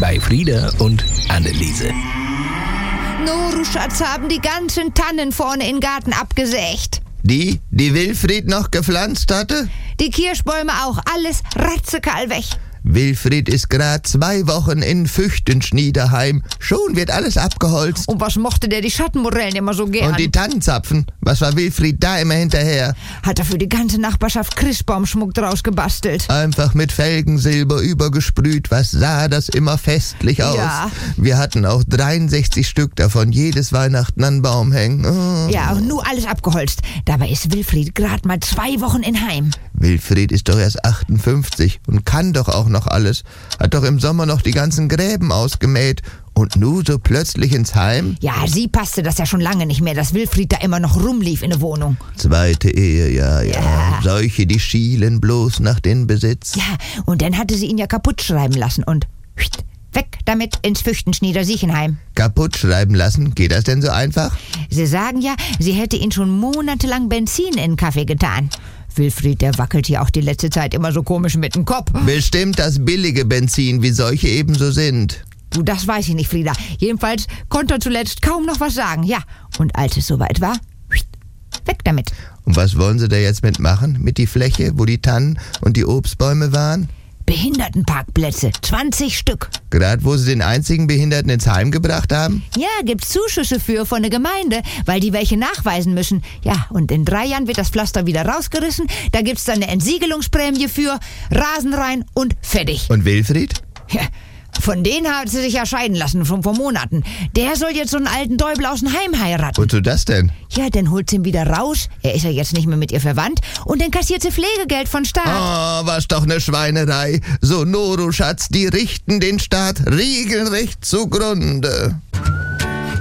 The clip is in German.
bei Frieda und Anneliese. Noru, Schatz, haben die ganzen Tannen vorne im Garten abgesägt. Die Wilfried noch gepflanzt hatte? Die Kirschbäume auch, alles ratzekal weg. Wilfried ist grad 2 Wochen in Füchtenschnie daheim. Schon wird alles abgeholzt. Und was mochte der die Schattenmorellen immer so gern? Und die Tannenzapfen? Was war Wilfried da immer hinterher? Hat er für die ganze Nachbarschaft Christbaumschmuck draus gebastelt. Einfach mit Felgensilber übergesprüht. Was sah das immer festlich aus? Ja. Wir hatten auch 63 Stück davon, jedes Weihnachten an den Baum hängen. Oh. Ja, und nur alles abgeholzt. Dabei ist Wilfried grad mal 2 Wochen in Heim. Wilfried ist doch erst 58 und kann doch auch noch alles. Hat doch im Sommer noch die ganzen Gräben ausgemäht. Und nu so plötzlich ins Heim? Ja, sie passte das ja schon lange nicht mehr, dass Wilfried da immer noch rumlief in der Wohnung. 2. Ehe, ja. Solche, die schielen bloß nach den Besitz. Ja, und dann hatte sie ihn ja kaputt schreiben lassen und weg damit ins Füchtenschnieder-Siechenheim. Kaputt schreiben lassen? Geht das denn so einfach? Sie sagen ja, sie hätte ihn schon monatelang Benzin in den Kaffee getan. Wilfried, der wackelt hier auch die letzte Zeit immer so komisch mit dem Kopf. Bestimmt das billige Benzin, wie solche ebenso sind. Du, das weiß ich nicht, Frieda. Jedenfalls konnte er zuletzt kaum noch was sagen. Ja, und als es soweit war, weg damit. Und was wollen sie da jetzt mitmachen? Mit die Fläche, wo die Tannen und die Obstbäume waren? Behindertenparkplätze, 20 Stück. Gerade wo sie den einzigen Behinderten ins Heim gebracht haben? Ja, gibt's Zuschüsse von der Gemeinde, weil die welche nachweisen müssen. Ja, und in 3 Jahren wird das Pflaster wieder rausgerissen. Da gibt's dann eine Entsiegelungsprämie für, Rasen rein und fertig. Und Wilfried? Ja, von denen hat sie sich ja scheiden lassen, schon vor Monaten. Der soll jetzt so einen alten Deubel aus dem Heim heiraten. Wozu das denn? Ja, dann holt sie ihn wieder raus. Er ist ja jetzt nicht mehr mit ihr verwandt. Und dann kassiert sie Pflegegeld von Staat. Oh, was doch eine Schweinerei. So, Noru, Schatz, die richten den Staat regelrecht zugrunde.